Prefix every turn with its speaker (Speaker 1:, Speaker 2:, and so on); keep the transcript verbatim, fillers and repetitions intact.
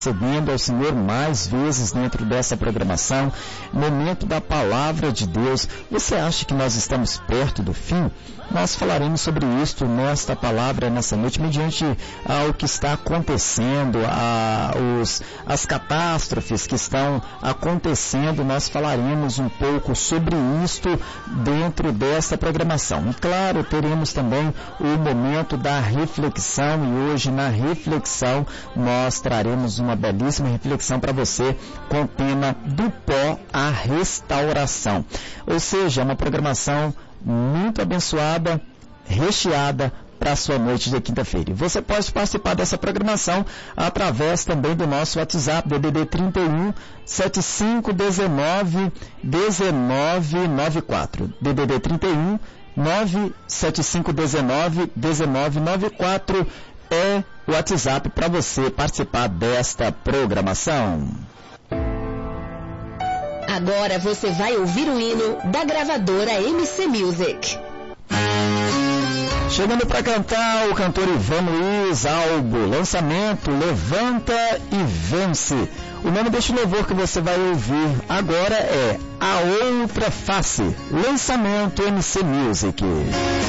Speaker 1: Recebendo ao Senhor mais vezes dentro dessa programação, momento da Palavra de Deus. Você acha que nós estamos perto do fim? Nós falaremos sobre isso nesta palavra, nessa noite, mediante ao que está acontecendo, a, os, as catástrofes que estão acontecendo. Nós falaremos um pouco sobre isto dentro desta programação. E claro, teremos também o momento da reflexão, e hoje na reflexão nós traremos uma belíssima reflexão para você com o tema do pó à restauração. Ou seja, uma programação muito abençoada, recheada para a sua noite de quinta-feira. Você pode participar dessa programação através também do nosso WhatsApp, D D D trinta e um, setenta e cinco, dezenove, dezenove, noventa e quatro. D D D trinta e um, nove sete cinco um nove, dezenove, noventa e quatro é o WhatsApp para você participar desta programação.
Speaker 2: Agora você vai ouvir o hino da gravadora M C Music.
Speaker 1: Chegando para cantar o cantor Ivan Luiz, álbum, lançamento, Levanta e Vence. O nome deste louvor que você vai ouvir agora é A Outra Face, lançamento M C Music.